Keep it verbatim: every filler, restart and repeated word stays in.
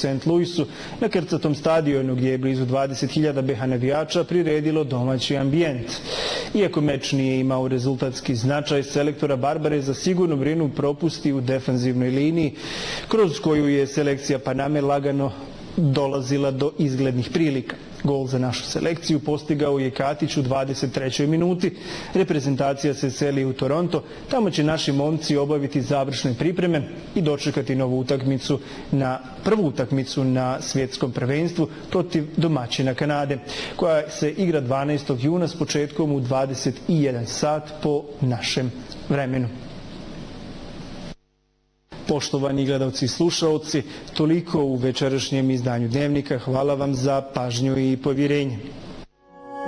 Saint Louisu na krcatom stadionu gdje je blizu dvadeset hiljada B H navijača priredilo domaći ambijent. Iako meč nije imao rezultatski značaj, selektora Barbareza sigurno brinu propusti u defanzivnoj liniji, kroz koju je selekcija Paname lagano dolazila do izglednih prilika. Gol za našu selekciju postigao je Katić u dvadeset trećoj minuti. Reprezentacija se seli u Toronto, tamo će naši momci obaviti završne pripreme i dočekati novu utakmicu na prvu utakmicu na svjetskom prvenstvu protiv domaćina Kanade, koja se igra dvanaestog juna s početkom u dvadeset jedan sat po našem vremenu. Poštovani gledalci i slušaoci, toliko u večerašnjem izdanju Dnevnika. Hvala vam za pažnju i povjerenje.